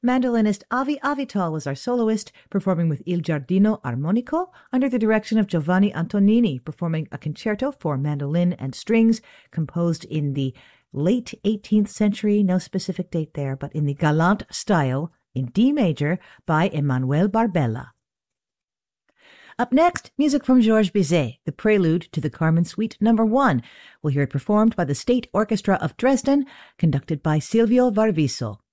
Mandolinist Avi Avital was our soloist, performing with Il Giardino Armonico under the direction of Giovanni Antonini, performing a concerto for mandolin and strings composed in the late 18th century, no specific date there, but in the Galant style in D major by Emanuele Barbella. Up next, music from Georges Bizet, the prelude to the Carmen Suite No. 1. We'll hear it performed by the State Orchestra of Dresden, conducted by Silvio Varviso.